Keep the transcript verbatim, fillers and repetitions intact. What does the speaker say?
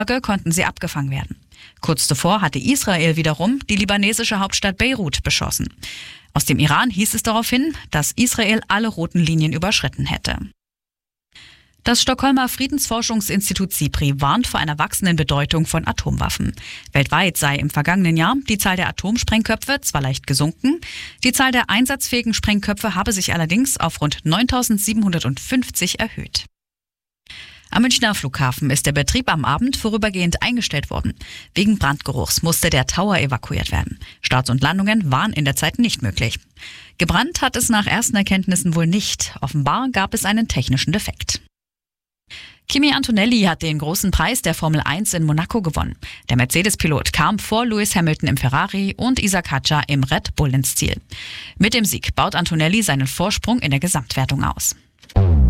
konnten sie abgefangen werden. Kurz zuvor hatte Israel wiederum die libanesische Hauptstadt Beirut beschossen. Aus dem Iran hieß es daraufhin, dass Israel alle roten Linien überschritten hätte. Das Stockholmer Friedensforschungsinstitut SIPRI warnt vor einer wachsenden Bedeutung von Atomwaffen. Weltweit sei im vergangenen Jahr die Zahl der Atomsprengköpfe zwar leicht gesunken, die Zahl der einsatzfähigen Sprengköpfe habe sich allerdings auf rund neuntausendsiebenhundertfünfzig erhöht. Am Münchner Flughafen ist der Betrieb am Abend vorübergehend eingestellt worden. Wegen Brandgeruchs musste der Tower evakuiert werden. Starts und Landungen waren in der Zeit nicht möglich. Gebrannt hat es nach ersten Erkenntnissen wohl nicht. Offenbar gab es einen technischen Defekt. Kimi Antonelli hat den großen Preis der Formel eins in Monaco gewonnen. Der Mercedes-Pilot kam vor Lewis Hamilton im Ferrari und Isaac Hadjar im Red Bull ins Ziel. Mit dem Sieg baut Antonelli seinen Vorsprung in der Gesamtwertung aus.